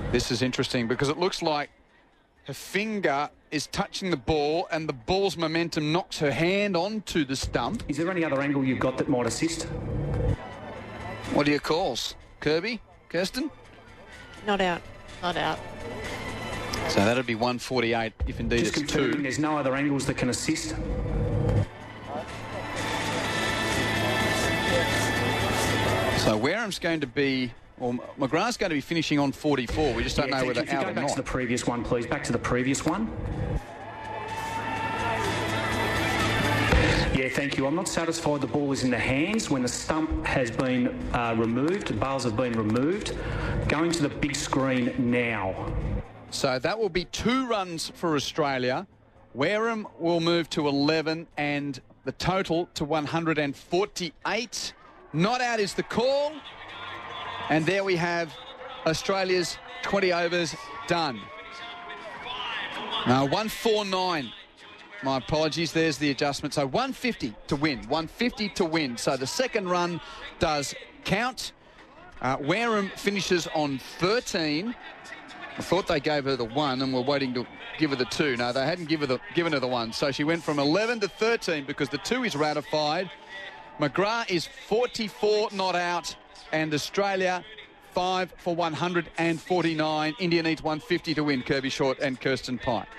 This is interesting because it looks like her finger is touching the ball and the ball's momentum knocks her hand onto the stump. Is there any other angle you've got that might assist? What are your calls? Kirby? Kirsten? Not out. Not out. So that'd be 148 if indeed Just it's confirming 2. there's no other angles that can assist. So Wareham's going to be, or McGrath's going to be finishing on 44. We just don't know whether if you out go or back not. to the previous one, please. Back to the previous one. Yeah, thank you. I'm not satisfied the ball is in the hands when the stump has been removed, the bales have been removed. Going to the big screen now. So that will be 2 runs for Australia. Wareham will move to 11 and the total to 148. Not out is the call. And there we have Australia's 20 overs done. Now 149. My apologies, there's the adjustment. So 150 to win, 150 to win. So the second run does count. Wareham finishes on 13. I thought they gave her the 1 and were waiting to give her the 2. No, they hadn't given her the 1. So she went from 11 to 13 because the 2 is ratified. McGrath is 44 not out and Australia 5 for 149. India needs 150 to win, Kirby Short and Kirsten Pike.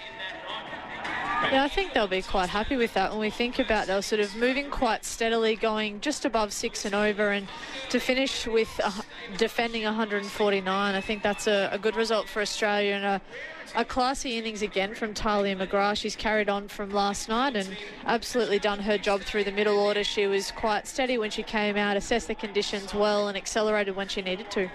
Yeah, I think they'll be quite happy with that. When we think about they're sort of moving quite steadily, going just above 6 and over, and to finish with defending 149, I think that's a good result for Australia and a classy innings again from Talia McGrath. She's carried on from last night and absolutely done her job through the middle order. She was quite steady when she came out, assessed the conditions well and accelerated when she needed to.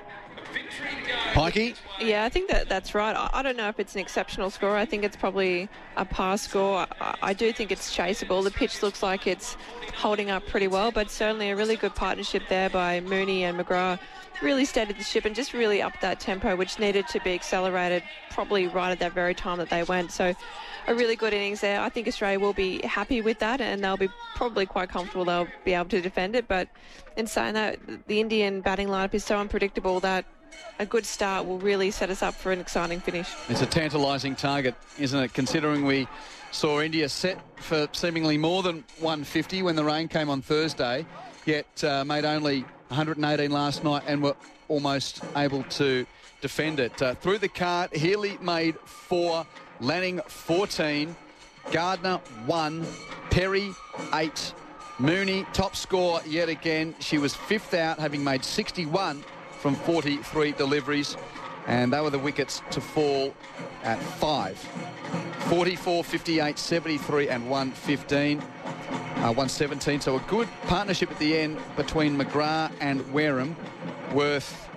Pikey? Yeah, I think that's right. I don't know if it's an exceptional score. I think it's probably a par score. I do think it's chaseable. The pitch looks like it's holding up pretty well, but certainly a really good partnership there by Mooney and McGrath. Really steadied the ship and just really upped that tempo, which needed to be accelerated probably right at that very time that they went. So a really good innings there. I think Australia will be happy with that and they'll be probably quite comfortable they'll be able to defend it. But in saying that, the Indian batting lineup is so unpredictable that a good start will really set us up for an exciting finish. It's a tantalising target, isn't it, considering we saw India set for seemingly more than 150 when the rain came on Thursday, yet made only 118 last night and were almost able to defend it. Through the card, Healy made 4, Lanning 14, Gardner 1, Perry 8, Mooney top score yet again. She was 5th out, having made 61 from 43 deliveries, and they were the wickets to fall at 5. 44, 58, 73 and 115. 117, so a good partnership at the end between McGrath and Wareham, worth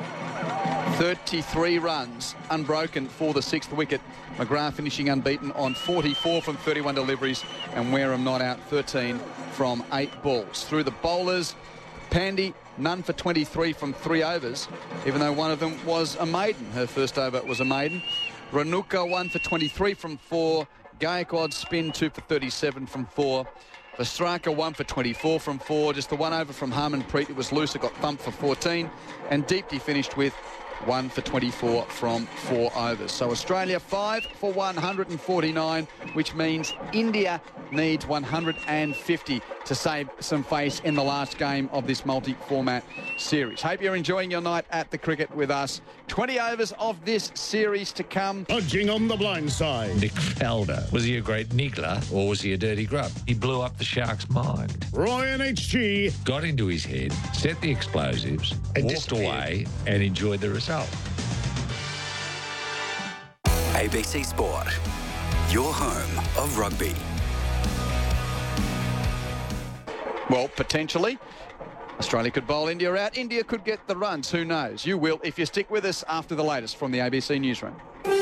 33 runs, unbroken for the 6th wicket. McGrath finishing unbeaten on 44 from 31 deliveries, and Wareham not out 13 from 8 balls. Through the bowlers, Pandey, none for 23 from 3 overs, even though one of them was a maiden. Her first over was a maiden. Renuka 1 for 23 from 4. Gaikwad spin 2 for 37 from 4. Vastraka 1 for 24 from 4. Just the 1 over from Harmanpreet. It was loose. It got thumped for 14. And Deepti finished with 1 for 24 from 4 overs. So Australia 5 for 149, which means India needs 150 to save some face in the last game of this multi-format series. Hope you're enjoying your night at the cricket with us. 20 overs of this series to come. Punching on the blind side. Nick Faldo. Was he a great niggler or was he a dirty grub? He blew up the Sharks' mind. Ryan HG. Got into his head, set the explosives, And walked disappeared. away and enjoyed the result. ABC Sport, your home of rugby. Well, potentially. Australia could bowl India out. India could get the runs. Who knows? You will if you stick with us after the latest from the ABC Newsroom.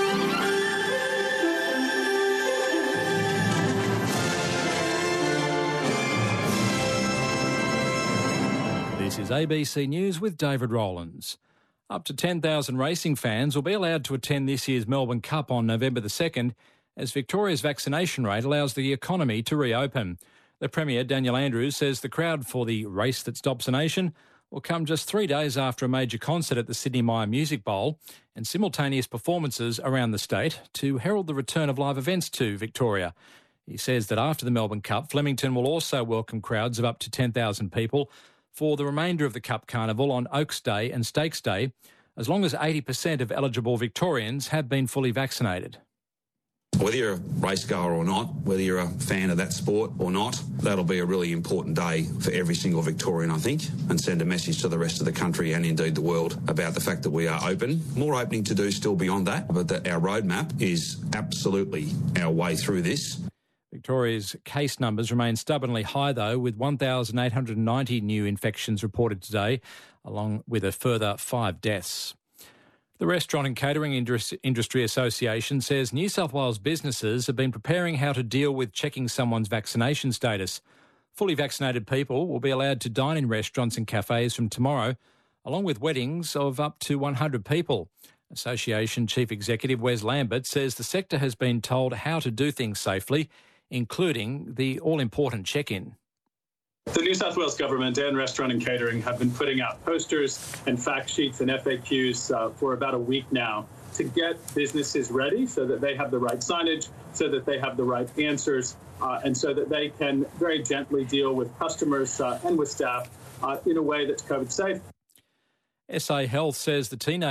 This is ABC News with David Rowlands. Up to 10,000 racing fans will be allowed to attend this year's Melbourne Cup on November the 2nd as Victoria's vaccination rate allows the economy to reopen. The Premier, Daniel Andrews, says the crowd for the Race That Stops a Nation will come just 3 days after a major concert at the Sydney Myer Music Bowl and simultaneous performances around the state to herald the return of live events to Victoria. He says that after the Melbourne Cup, Flemington will also welcome crowds of up to 10,000 people for the remainder of the Cup Carnival on Oaks Day and Stakes Day, as long as 80% of eligible Victorians have been fully vaccinated. Whether you're a race goer or not, whether you're a fan of that sport or not, that'll be a really important day for every single Victorian, I think, and send a message to the rest of the country and indeed the world about the fact that we are open. More opening to do still beyond that, but that our roadmap is absolutely our way through this. Victoria's case numbers remain stubbornly high, though, with 1,890 new infections reported today, along with a further 5 deaths. The Restaurant and Catering Industry Association says New South Wales businesses have been preparing how to deal with checking someone's vaccination status. Fully vaccinated people will be allowed to dine in restaurants and cafes from tomorrow, along with weddings of up to 100 people. Association Chief Executive Wes Lambert says the sector has been told how to do things safely, including the all-important check-in. The New South Wales Government and Restaurant and Catering have been putting out posters and fact sheets and FAQs for about a week now to get businesses ready so that they have the right signage, so that they have the right answers, and so that they can very gently deal with customers and with staff in a way that's COVID safe. SA Health says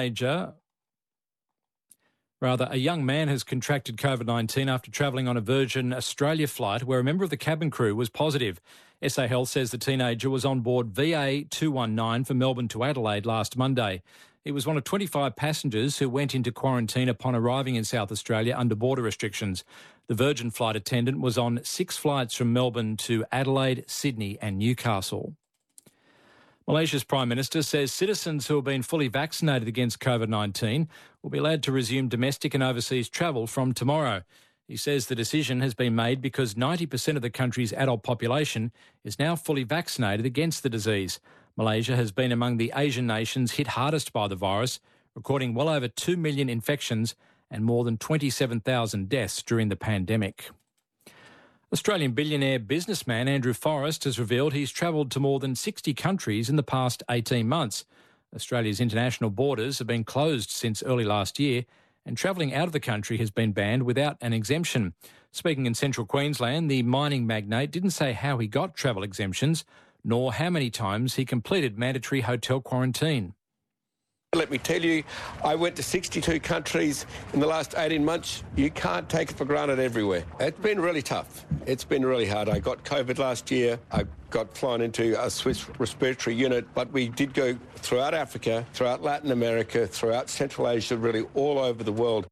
a young man has contracted COVID-19 after travelling on a Virgin Australia flight where a member of the cabin crew was positive. SA Health says the teenager was on board VA219 for Melbourne to Adelaide last Monday. He was one of 25 passengers who went into quarantine upon arriving in South Australia under border restrictions. The Virgin flight attendant was on 6 flights from Melbourne to Adelaide, Sydney and Newcastle. Malaysia's Prime Minister says citizens who have been fully vaccinated against COVID-19 will be allowed to resume domestic and overseas travel from tomorrow. He says the decision has been made because 90% of the country's adult population is now fully vaccinated against the disease. Malaysia has been among the Asian nations hit hardest by the virus, recording well over 2 million infections and more than 27,000 deaths during the pandemic. Australian billionaire businessman Andrew Forrest has revealed he's travelled to more than 60 countries in the past 18 months. Australia's international borders have been closed since early last year, and travelling out of the country has been banned without an exemption. Speaking in central Queensland, the mining magnate didn't say how he got travel exemptions, nor how many times he completed mandatory hotel quarantine. Let me tell you, I went to 62 countries in the last 18 months. You can't take it for granted everywhere. It's been really tough. It's been really hard. I got COVID last year. I got flown into a Swiss respiratory unit, but we did go throughout Africa, throughout Latin America, throughout Central Asia, really all over the world.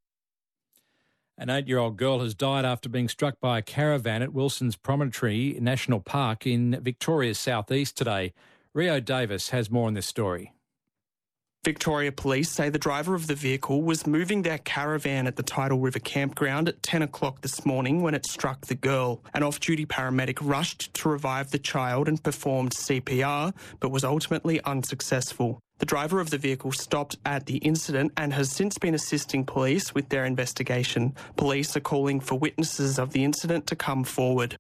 An 8-year-old girl has died after being struck by a caravan at Wilson's Promontory National Park in Victoria's southeast today. Rio Davis has more on this story. Victoria Police say the driver of the vehicle was moving their caravan at the Tidal River campground at 10 o'clock this morning when it struck the girl. An off-duty paramedic rushed to revive the child and performed CPR, but was ultimately unsuccessful. The driver of the vehicle stopped at the incident and has since been assisting police with their investigation. Police are calling for witnesses of the incident to come forward.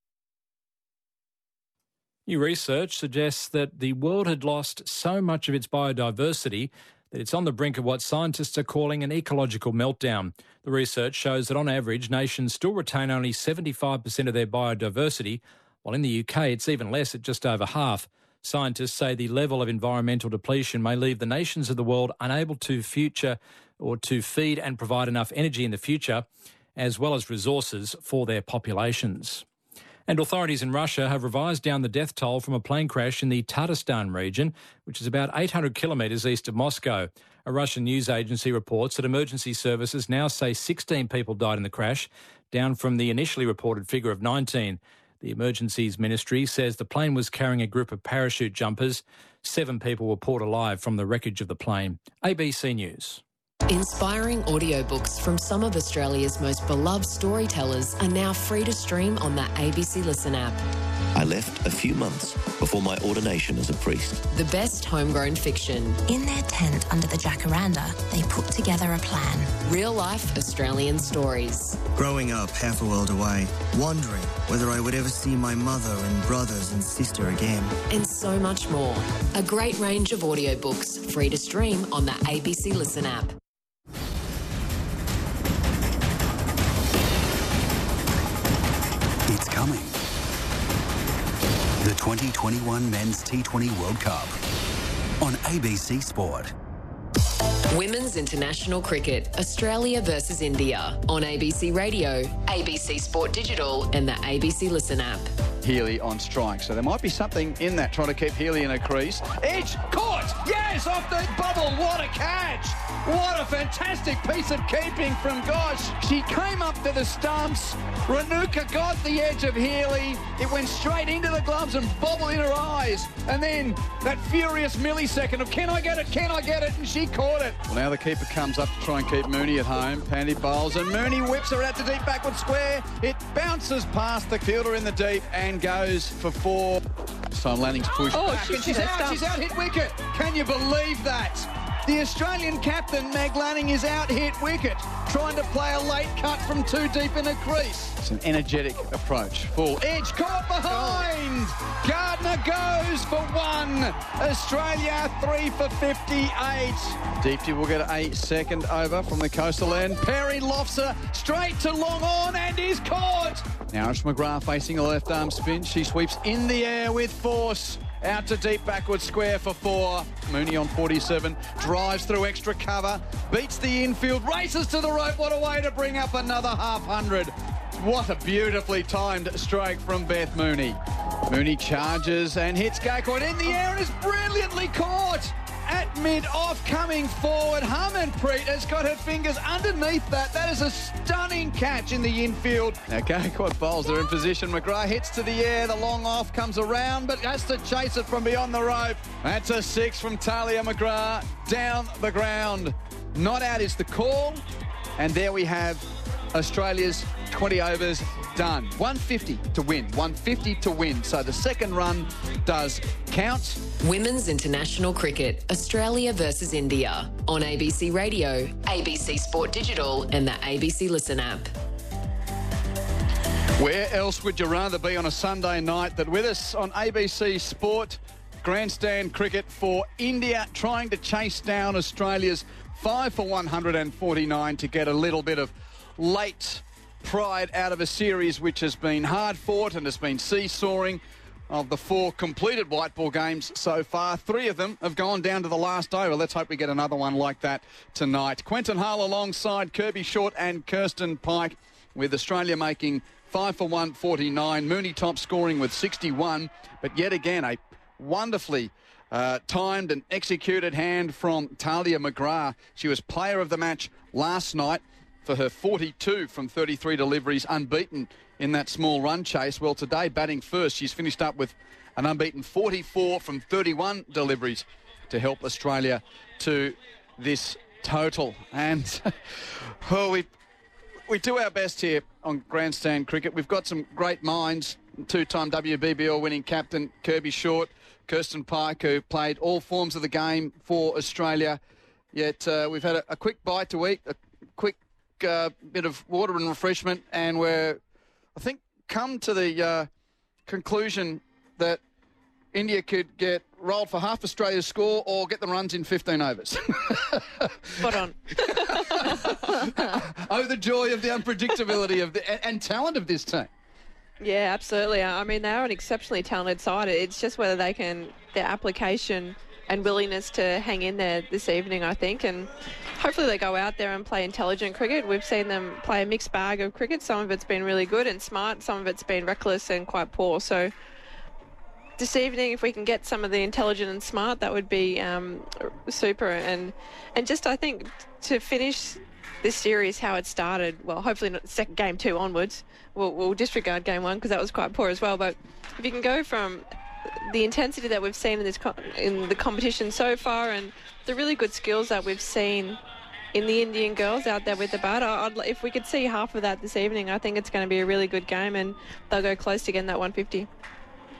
New research suggests that the world had lost so much of its biodiversity that it's on the brink of what scientists are calling an ecological meltdown. The research shows that on average, nations still retain only 75% of their biodiversity, while in the UK it's even less at just over half. Scientists say the level of environmental depletion may leave the nations of the world unable to feed and provide enough energy in the future, as well as resources for their populations. And authorities in Russia have revised down the death toll from a plane crash in the Tatarstan region, which is about 800 kilometres east of Moscow. A Russian news agency reports that emergency services now say 16 people died in the crash, down from the initially reported figure of 19. The Emergencies Ministry says the plane was carrying a group of parachute jumpers. 7 people were pulled alive from the wreckage of the plane. ABC News. Inspiring audiobooks from some of Australia's most beloved storytellers are now free to stream on the ABC Listen app. I left a few months before my ordination as a priest. The best homegrown fiction. In their tent under the jacaranda, they put together a plan. Real-life Australian stories. Growing up half a world away, wondering whether I would ever see my mother and brothers and sister again. And so much more. A great range of audiobooks, free to stream on the ABC Listen app. It's coming. The 2021 Men's T20 World Cup on ABC Sport. Women's International Cricket, Australia versus India on ABC Radio, ABC Sport Digital and the ABC Listen app. Healy on strike, so there might be something in that, trying to keep Healy in a crease. Edge, caught! Yes, off the bubble, what a catch! What a fantastic piece of keeping from Gosh. She came up to the stumps, Renuka got the edge of Healy, it went straight into the gloves and bobbled in her eyes, and then that furious millisecond of can I get it, and she caught it. Well, now the keeper comes up to try and keep Mooney at home. Pandy bowls and Mooney whips her out to deep backward square. It bounces past the fielder in the deep and goes for 4. Simon Lanning's pushed back and she's out, hit wicket. Can you believe that? The Australian captain, Meg Lanning, is out hit wicket, trying to play a late cut from too deep in a crease. It's an energetic approach. Full edge, caught behind. Gardner goes for 1. Australia 3 for 58. Deepty will get a second over from the coastal end. Perry lofts her straight to long on and is caught. Now Arish McGrath facing a left arm spin. She sweeps in the air with force. Out to deep backward square for 4. Mooney on 47. Drives through extra cover. Beats the infield. Races to the rope. What a way to bring up another half-hundred. What a beautifully timed stroke from Beth Mooney. Mooney charges and hits Gaikwad in the air and is brilliantly caught. At mid-off, coming forward, Harmanpreet has got her fingers underneath that. That is a stunning catch in the infield. Now Gaikwad bowls are in position. McGrath hits to the air. The long off comes around, but has to chase it from beyond the rope. That's a 6 from Talia McGrath down the ground. Not out is the call. And there we have Australia's 20 overs done. 150 to win. 150 to win. So the second run does count. Women's International Cricket, Australia versus India on ABC Radio, ABC Sport Digital and the ABC Listen app. Where else would you rather be on a Sunday night than with us on ABC Sport? Grandstand cricket for India, trying to chase down Australia's 5 for 149 to get a little bit of late pride out of a series which has been hard fought and has been seesawing. Of the 4 completed white ball games so far, 3 of them have gone down to the last over. Let's hope we get another one like that tonight. Quentin Hull alongside Kirby Short and Kirsten Pike, with Australia making 5 for 149. Mooney top scoring with 61, but yet again a wonderfully timed and executed hand from Talia McGrath. She was player of the match last night for her 42 from 33 deliveries, unbeaten in that small run chase. Well, today, batting first, she's finished up with an unbeaten 44 from 31 deliveries to help Australia to this total. And we do our best here on Grandstand Cricket. We've got some great minds. 2-time WBBL winning captain Kirby Short, Kirsten Pike, who played all forms of the game for Australia. Yet we've had a quick bite to eat, a quick bit of water and refreshment, and we're, I think, come to the conclusion that India could get rolled for half Australia's score or get the runs in 15 overs. Spot on. Oh, the joy of the unpredictability of and talent of this team. Yeah, absolutely. I mean, they are an exceptionally talented side. It's just whether they can, their application and willingness to hang in there this evening, I think, and hopefully they go out there and play intelligent cricket. We've seen them play a mixed bag of cricket. Some of it's been really good and smart. Some of it's been reckless and quite poor. So this evening, if we can get some of the intelligent and smart, that would be super. And just, I think, to finish this series how it started, well, hopefully not second game 2 onwards. We'll disregard game 1 because that was quite poor as well. But if you can go from the intensity that we've seen in the competition so far and the really good skills that we've seen in the Indian girls out there with the bat, if we could see half of that this evening, I think it's going to be a really good game and they'll go close to getting that 150.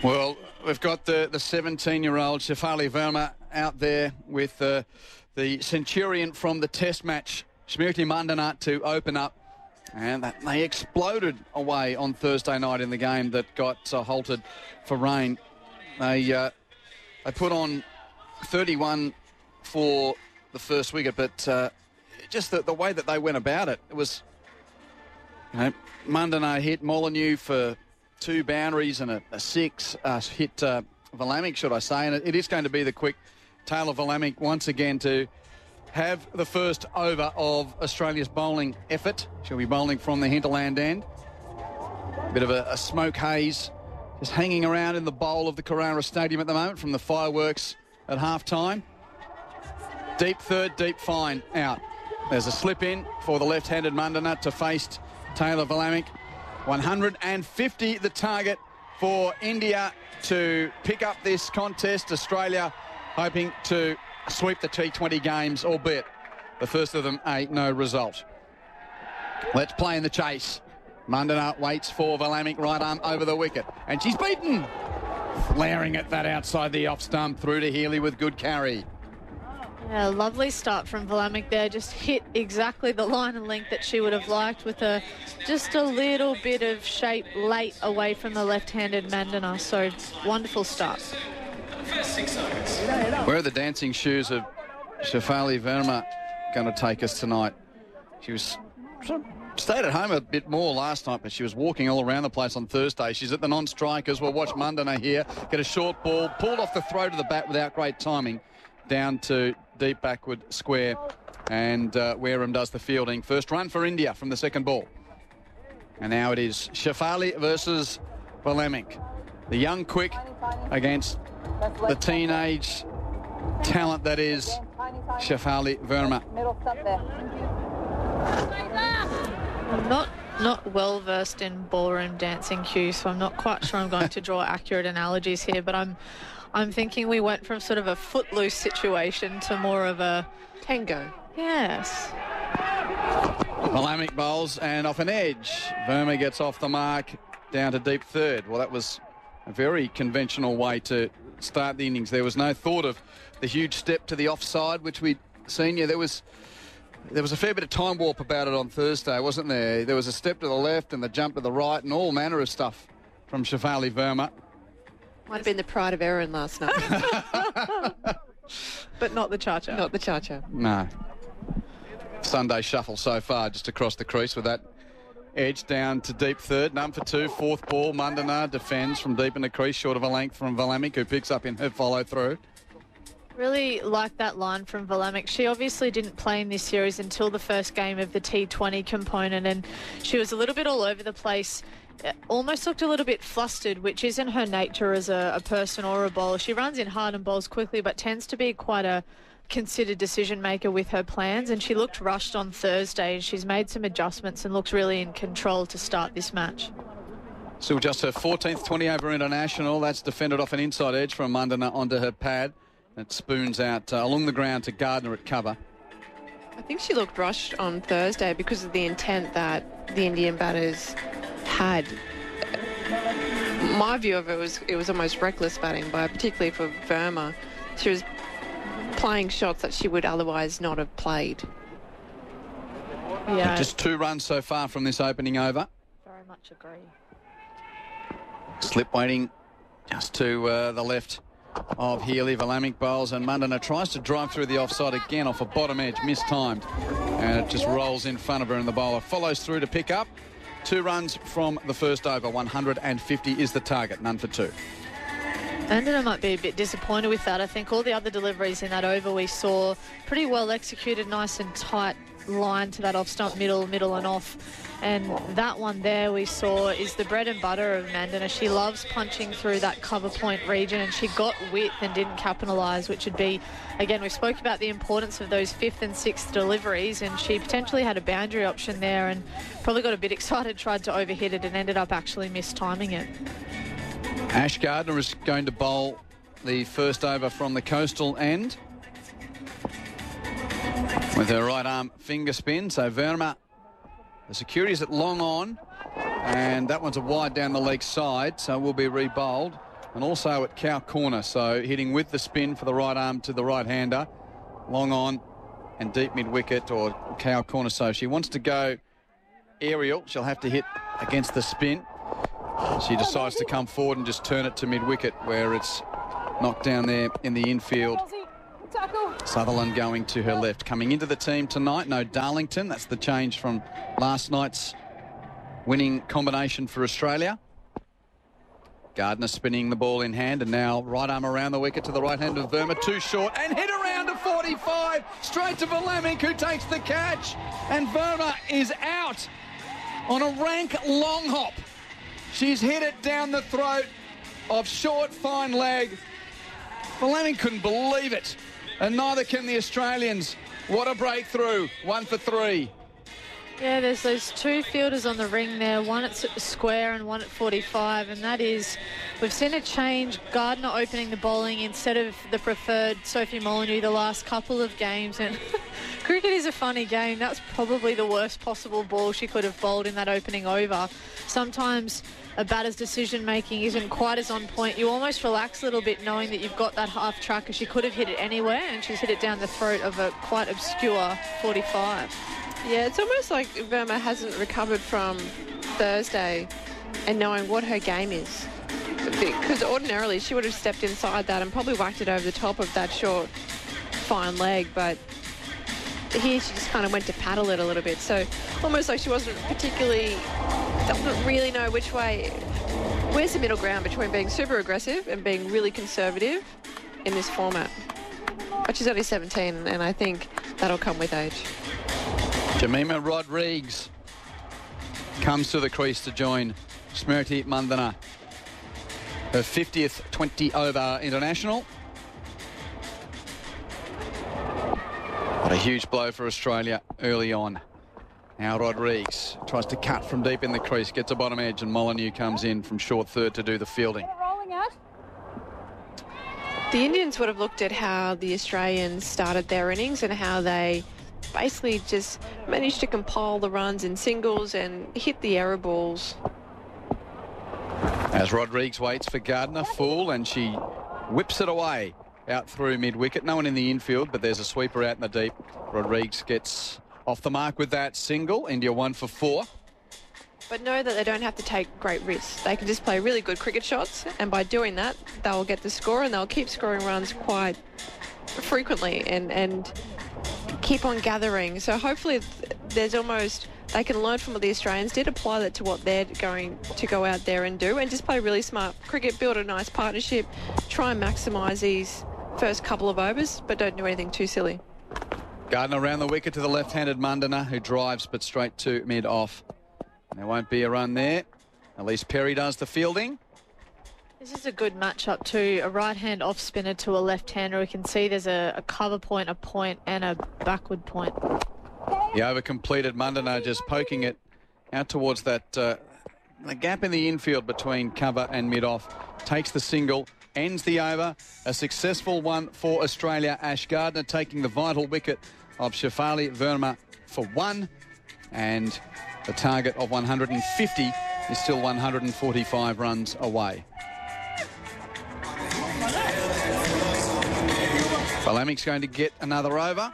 Well, we've got the 17-year-old Shefali Verma out there with the Centurion from the Test match, Smriti Mandana, to open up. And they exploded away on Thursday night in the game that got halted for rain. They put on 31 for the first wicket, but just the way that they went about it, it was, Mandana hit Molyneux for 2 boundaries and a 6, hit Vlamic, should I say, and it is going to be the quick Taylor Vlamic once again to have the first over of Australia's bowling effort. She'll be bowling from the hinterland end. Bit of a smoke haze just hanging around in the bowl of the Carrara Stadium at the moment from the fireworks at half-time. Deep third, deep fine out. There's a slip in for the left-handed Mandana to face Taylor Vlamic. 150 the target for India to pick up this contest. Australia hoping to sweep the T20 games, albeit the first of them a no result. Let's play in the chase. Mandana waits for Vlamic, right arm over the wicket, and she's beaten. Flaring at that outside the off stump, through to Healy with good carry. Yeah, lovely start from Vlamic there. Just hit exactly the line and length that she would have liked, with just a little bit of shape late away from the left-handed Mandana. So wonderful start. Where are the dancing shoes of Shefali Verma going to take us tonight? She stayed at home a bit more last night, but she was walking all around the place on Thursday. She's at the non-strikers. We'll watch Mandana here get a short ball, pulled off the throat of the bat without great timing, down to deep backward square, and Wareham does the fielding. First run for India from the second ball. And now it is Shefali versus Vlamic. The young quick against the teenage talent that is Shefali Verma. I'm not well versed in ballroom dancing cues, so I'm not quite sure I'm going to draw accurate analogies here, but I'm thinking we went from sort of a footloose situation to more of a tango. Yes. Vlamic bowls and off an edge. Verma gets off the mark down to deep third. Well, that was a very conventional way to start the innings. There was no thought of the huge step to the offside, which we'd seen. Yeah, there was a fair bit of time warp about it on Thursday, wasn't there? There was a step to the left and the jump to the right and all manner of stuff from Shefali Verma. Might have been the pride of Erin last night. But not the cha-cha. Not the cha-cha. No. Sunday shuffle so far, just across the crease with that edge down to deep third. None for 2, fourth ball. Mandana defends from deep in the crease, short of a length from Vlamic, who picks up in her follow-through. Really like that line from Vlamic. She obviously didn't play in this series until the first game of the T20 component, and she was a little bit all over the place. Almost looked a little bit flustered, which isn't her nature as a person or a bowler. She runs in hard and bowls quickly, but tends to be quite a considered decision maker with her plans, and she looked rushed on Thursday. She's made some adjustments and looks really in control to start this match. Still just her 14th 20-over international. That's defended off an inside edge from Mandana onto her pad. It spoons out along the ground to Gardner at cover. I think she looked rushed on Thursday because of the intent that the Indian batters had. My view of it was almost reckless batting, particularly for Verma. She was playing shots that she would otherwise not have played. Yeah. Just 2 runs so far from this opening over. Very much agree. Slip waiting just to the left of Healy. Vlamic bowls and Mandana tries to drive through the offside again off a bottom edge, mistimed, and it just rolls in front of her, and the bowler follows through to pick up. 2 runs from the first over. 150 is the target, none for 2. Mandana might be a bit disappointed with that. I think all the other deliveries in that over we saw pretty well executed, nice and tight line to that off stump, middle and off. And that one there we saw is the bread and butter of Mandana. She loves punching through that cover point region, and she got width and didn't capitalise, which would be, again, we spoke about the importance of those 5th and 6th deliveries, and she potentially had a boundary option there and probably got a bit excited, tried to overhit it and ended up actually mistiming it. Ash Gardner is going to bowl the first over from the coastal end with her right arm finger spin. So Verma, the security's at long on, and that one's a wide down the leg side, so will be re-bowled and also at cow corner. So hitting with the spin for the right arm to the right-hander. Long on and deep mid-wicket or cow corner. So she wants to go aerial. She'll have to hit against the spin. She decides to come forward and just turn it to mid-wicket where it's knocked down there in the infield. Sutherland going to her left. Coming into the team tonight, no Darlington. That's the change from last night's winning combination for Australia. Gardner spinning the ball in hand, and now right arm around the wicket to the right hand of Verma. Too short and hit around to 45. Straight to Vlamic, who takes the catch. And Verma is out on a rank long hop. She's hit it down the throat of short, fine leg. Vlamic couldn't believe it. And neither can the Australians. What a breakthrough. 1 for 3. Yeah, there's those two fielders on the ring there, one at square and one at 45, and that is, we've seen a change, Gardner opening the bowling instead of the preferred Sophie Molyneux the last couple of games, and cricket is a funny game. That's probably the worst possible ball she could have bowled in that opening over. Sometimes a batter's decision-making isn't quite as on point. You almost relax a little bit knowing that you've got that half tracker. She could have hit it anywhere, and she's hit it down the throat of a quite obscure 45. Yeah, it's almost like Verma hasn't recovered from Thursday and knowing what her game is. Because ordinarily she would have stepped inside that and probably whacked it over the top of that short, fine leg. But here she just kind of went to paddle it a little bit. So almost like she doesn't really know which way. Where's the middle ground between being super aggressive and being really conservative in this format? But she's only 17, and I think that'll come with age. Jemima Rodrigues comes to the crease to join Smriti Mandhana. Her 50th 20-over international. What a huge blow for Australia early on. Now Rodrigues tries to cut from deep in the crease, gets a bottom edge, and Molyneux comes in from short third to do the fielding. The Indians would have looked at how the Australians started their innings and how they basically just managed to compile the runs in singles and hit the error balls. As Rodrigues waits for Gardner, full, and she whips it away out through mid-wicket. No one in the infield, but there's a sweeper out in the deep. Rodrigues gets off the mark with that single. India 1 for 4. But know that they don't have to take great risks. They can just play really good cricket shots, and by doing that, they'll get the score and they'll keep scoring runs quite frequently and keep on gathering. So hopefully there's almost, they can learn from what the Australians did, apply that to what they're going to go out there and do, and just play really smart cricket, build a nice partnership, try and maximise these first couple of overs, but don't do anything too silly. Gardner around the wicket to the left-handed Mandhana, who drives but straight to mid-off. There won't be a run there. At least Perry does the fielding. This is a good matchup too. A right-hand off-spinner to a left-hander. We can see there's a cover point, a point, and a backward point. The over completed. Mandhana just poking it out towards that the gap in the infield between cover and mid-off. Takes the single, ends the over. A successful one for Australia. Ash Gardner taking the vital wicket of Shefali Verma for 1. And the target of 150 is still 145 runs away. Vlamic's going to get another over.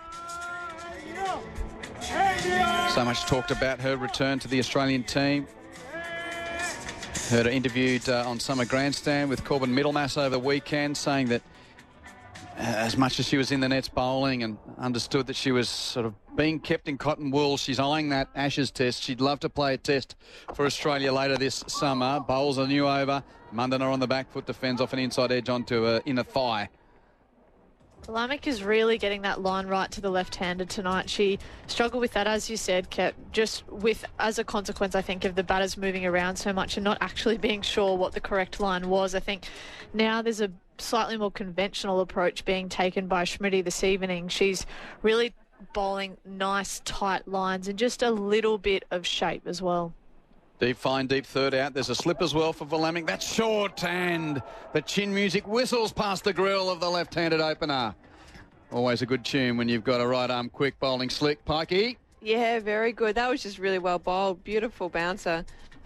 So much talked about her return to the Australian team. Heard her interviewed on Summer Grandstand with Corbin Middlemass over the weekend, saying that as much as she was in the nets bowling and understood that she was sort of being kept in cotton wool, she's eyeing that Ashes test. She'd love to play a test for Australia later this summer. Bowls a new over. Mandhana on the back foot, defends off an inside edge onto her inner thigh. Vlamic is really getting that line right to the left-hander tonight. She struggled with that, as you said, kept just with, as a consequence, I think, of the batters moving around so much and not actually being sure what the correct line was. I think now there's a slightly more conventional approach being taken by Smriti this evening. She's really bowling nice, tight lines and just a little bit of shape as well. Deep, fine, deep third out. There's a slip as well for Vlamic. That's short, and the chin music whistles past the grill of the left-handed opener. Always a good tune when you've got a right-arm quick bowling slick. Pikey. Yeah, very good. That was just really well bowled. Beautiful bouncer.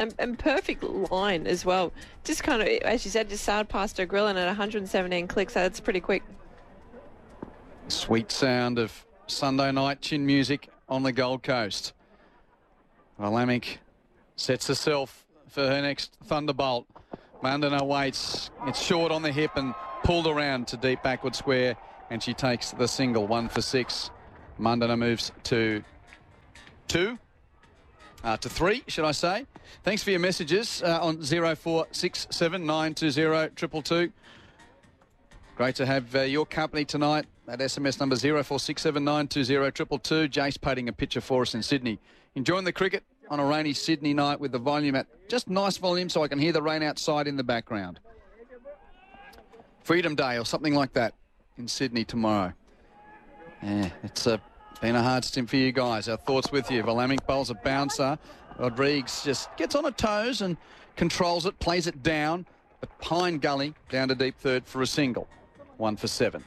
And perfect line as well. Just kind of, as you said, just sailed past O'Grillen at 117 clicks. That's pretty quick. Sweet sound of Sunday night chin music on the Gold Coast. Valamic sets herself for her next thunderbolt. Mandana waits. It's short on the hip and pulled around to deep backward square, and she takes the single, 1 for 6. Mandana moves to 3, should I say. Thanks for your messages on 0467 920 222. Great to have your company tonight. That SMS number 0467 920 222. Jace painting a picture for us in Sydney. Enjoying the cricket on a rainy Sydney night with the volume at just nice volume so I can hear the rain outside in the background. Freedom Day or something like that in Sydney tomorrow. Yeah, it's been a hard stint for you guys. Our thoughts with you. Valamic bowls a bouncer. Rodrigues just gets on her toes and controls it, plays it down. But Pine Gully down to deep third for a single. 1 for 7.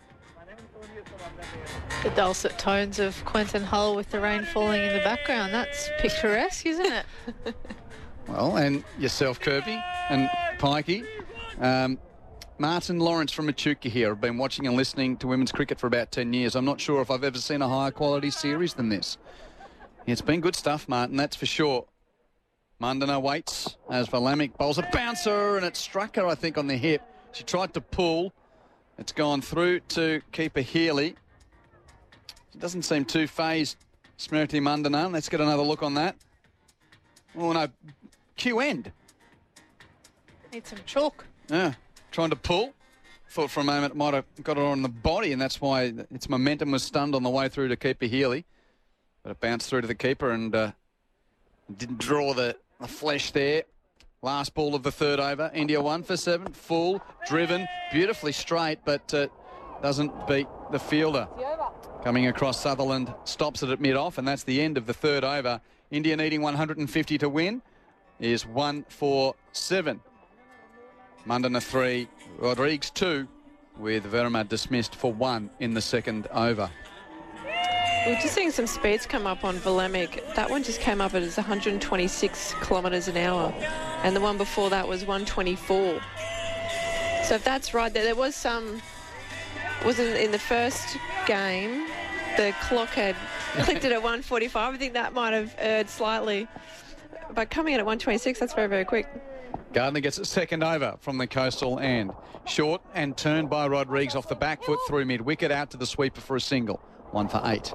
The dulcet tones of Quentin Hull with the rain falling in the background. That's picturesque, isn't it? Well, and yourself, Kirby, and Pikey. Martin Lawrence from Echuca here. I've been watching and listening to women's cricket for about 10 years. I'm not sure if I've ever seen a higher quality series than this. It's been good stuff, Martin, that's for sure. Mandana waits as Valamic bowls a bouncer, and it struck her, I think, on the hip. She tried to pull. It's gone through to keeper Healy. She doesn't seem too phased, Smriti Mandana. Let's get another look on that. Oh, no. Q end. Need some chalk. Yeah. Trying to pull. Thought for a moment it might have got it on the body, and that's why its momentum was stunned on the way through to keeper Healy. But it bounced through to the keeper and didn't draw the flesh there. Last ball of the third over. India 1 for 7. Full, driven, beautifully straight, but doesn't beat the fielder. Coming across Sutherland, stops it at mid-off, and that's the end of the third over. India needing 150 to win is 1 for 7. Mandana 3, Rodrigues 2, with Verma dismissed for 1 in the second over. We're just seeing some speeds come up on Valamic. That one just came up as 126 kilometres an hour, and the one before that was 124. So if that's right, there was some. Wasn't in the first game, the clock had clicked it at 145. I think that might have erred slightly, but coming in at 126, that's very, very quick. Gardner gets a second over from the coastal end. Short and turned by Rodrigues off the back foot through mid-wicket out to the sweeper for a single. 1 for 8.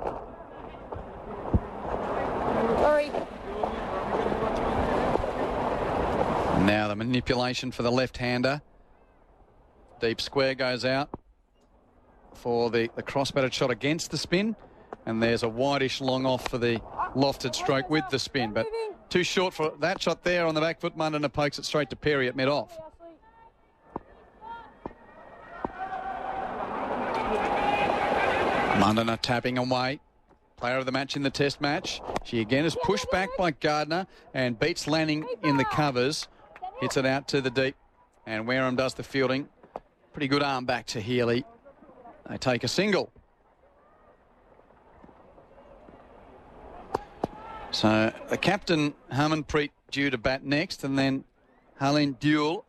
Now the manipulation for the left-hander. Deep square goes out for the cross-batted shot against the spin. And there's a wideish long off for the lofted stroke with the spin. But too short for that shot there on the back foot. Mandana pokes it straight to Perry at mid-off. Mandana tapping away. Player of the match in the test match. She again is pushed back by Gardner and beats Lanning in the covers. Hits it out to the deep. And Wareham does the fielding. Pretty good arm back to Healy. They take a single. So the captain, Harmanpreet, due to bat next, and then Harleen Dewell.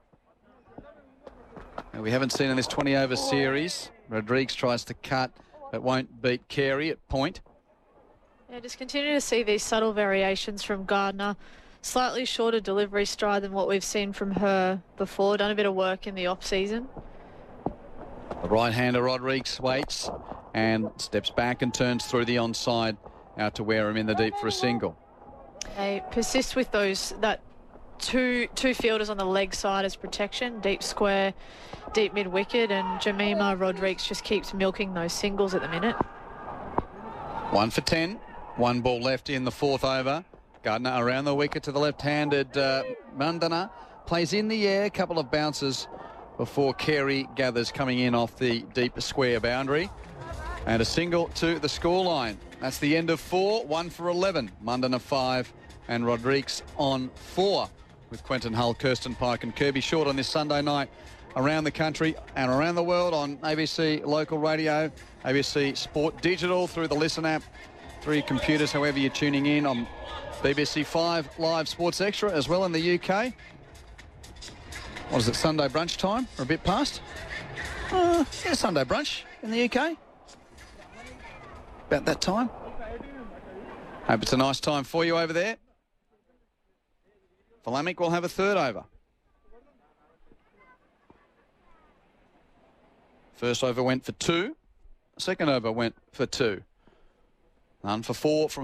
We haven't seen in this 20-over series. Rodrigues tries to cut, but won't beat Carey at point. Yeah, just continue to see these subtle variations from Gardner. Slightly shorter delivery stride than what we've seen from her before. Done a bit of work in the off-season. The right-hander Rodrigues waits and steps back and turns through the onside out to Wareham in the deep for a single. They persist with that two fielders on the leg side as protection, deep square, deep mid-wicket, and Jemima Rodrigues just keeps milking those singles at the minute. 1 for 10. 1 ball left in the fourth over. Gardner around the wicket to the left-handed Mandana. Plays in the air, a couple of bounces before Carey gathers coming in off the deep square boundary. And a single to the scoreline. That's the end of 4, 1 for 11. Mandana 5 and Rodrigues on 4 with Quentin Hull, Kirsten Pike and Kirby Short on this Sunday night around the country and around the world on ABC Local Radio, ABC Sport Digital through the Listen app, through your computers, however you're tuning in on BBC 5 Live Sports Extra as well in the UK. What is it, Sunday brunch time or a bit past? Yeah, Sunday brunch in the UK. About that time. Hope it's a nice time for you over there. Vlamic will have a third over. First over went for 2. Second over went for 2. None for 4 from